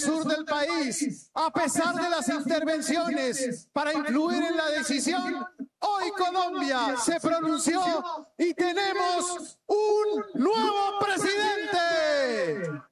sur del país, a pesar de las intervenciones para influir en la decisión, hoy Colombia se pronunció y tenemos un nuevo presidente.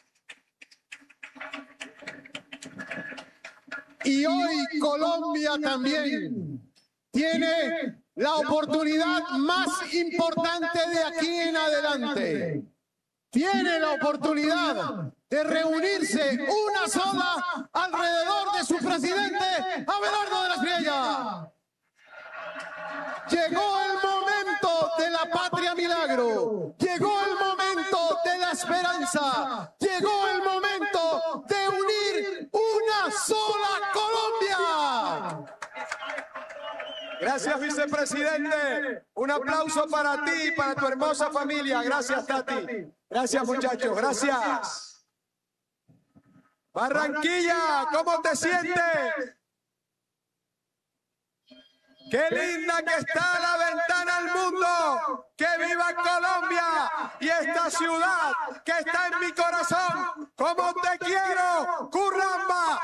Y hoy Colombia también tiene la oportunidad más importante de aquí en adelante. Tiene la oportunidad de reunirse una sola alrededor de su presidente, Abelardo de la Espriella. Llegó el momento de la patria milagro, llegó el momento de la esperanza, llegó el momento de unir una sola Colombia. Gracias, vicepresidente. Un aplauso para ti y para tu hermosa familia. Gracias, Tati. Gracias, muchachos. Gracias. Barranquilla, ¿cómo te sientes? ¡Qué linda que está la ventana al mundo! ¡Que viva Colombia! Y esta ciudad que está en mi corazón. ¡Cómo te quiero! ¡Curramba!